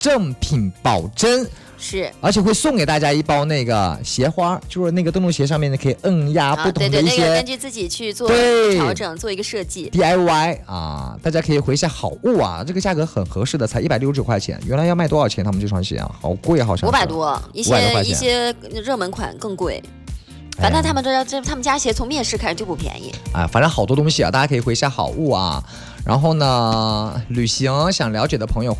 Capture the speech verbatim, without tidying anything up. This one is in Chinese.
正品保真。 是， 而且会送给大家一包那个鞋花，就是那个洞洞鞋上面可以摁压不同的一些， 啊、对对，那个根据自己去做调整，做一个设计 D I Y 啊，大家可以回一下好物啊，这个价格很合适的，才一百六十九块钱，原来要卖多少钱？他们这双鞋啊，好贵，好像五百多，一些一些热门款更贵。反正他们这这他们家鞋从面试开始就不便宜啊，反正好多东西啊，大家可以回一下好物啊。然后呢，旅行想了解的朋友。